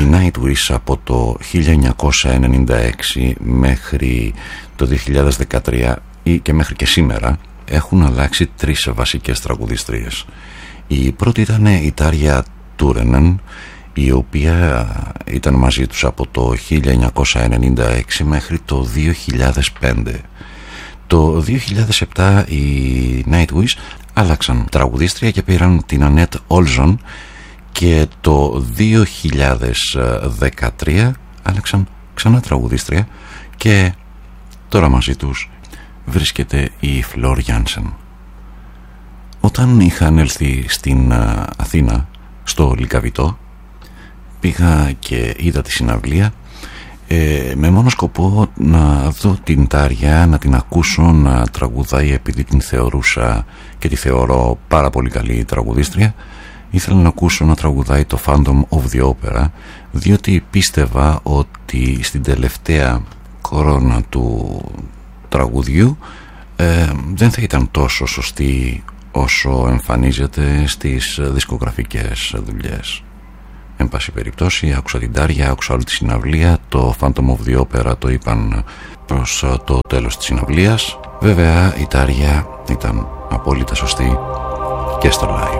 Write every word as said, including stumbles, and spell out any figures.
Nightwish από το χίλια εννιακόσια ενενήντα έξι μέχρι το δύο χιλιάδες δεκατρία ή και μέχρι και σήμερα έχουν αλλάξει τρεις βασικές τραγουδίστριες. Η πρώτη ήταν η Τάρια Τούρενεν, η οποία ήταν μαζί τους από το χίλια εννιακόσια ενενήντα έξι μέχρι το δύο χιλιάδες πέντε. Το δύο χιλιάδες επτά οι Nightwish άλλαξαν τραγουδίστρια και πήραν την Ανέτ Όλζον, και το δύο χιλιάδες δεκατρία άλλαξαν ξανά τραγουδίστρια και τώρα μαζί τους βρίσκεται η Φλόρ Γιάνσεν. Όταν είχαν έλθει στην Αθήνα στο Λυκαβητό, πήγα και είδα τη συναυλία ε, με μόνο σκοπό να δω την Τάρια, να την ακούσω να τραγουδάει, επειδή την θεωρούσα και τη θεωρώ πάρα πολύ καλή τραγουδίστρια. Ήθελα να ακούσω να τραγουδάει το Phantom of the Opera, διότι πίστευα ότι στην τελευταία κορώνα του τραγουδιού ε, δεν θα ήταν τόσο σωστή όσο εμφανίζεται στις δισκογραφικές δουλειές. Εν πάση περιπτώσει, άκουσα την Τάρια, άκουσα όλη τη συναυλία. Το Phantom of the Opera το είπαν προς το τέλος της συναυλίας. Βέβαια η Τάρια ήταν απόλυτα σωστή και στο live.